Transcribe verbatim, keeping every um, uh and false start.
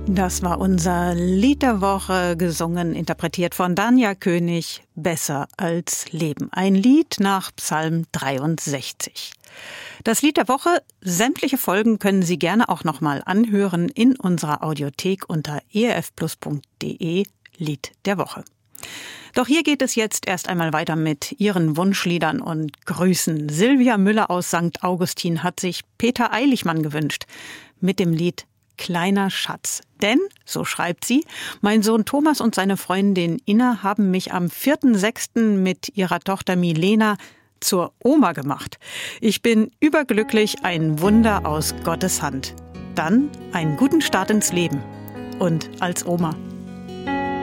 Das war unser Lied der Woche, gesungen, interpretiert von Danja König, Besser als Leben. Ein Lied nach Psalm dreiundsechzig. Das Lied der Woche, sämtliche Folgen können Sie gerne auch nochmal anhören in unserer Audiothek unter e r f plus punkt d e, Lied der Woche. Doch hier geht es jetzt erst einmal weiter mit Ihren Wunschliedern und Grüßen. Silvia Müller aus Sankt Augustin hat sich Peter Eilichmann gewünscht mit dem Lied Kleiner Schatz. Denn, so schreibt sie, mein Sohn Thomas und seine Freundin Inna haben mich am vierten sechsten mit ihrer Tochter Milena zur Oma gemacht. Ich bin überglücklich, ein Wunder aus Gottes Hand. Dann einen guten Start ins Leben und als Oma.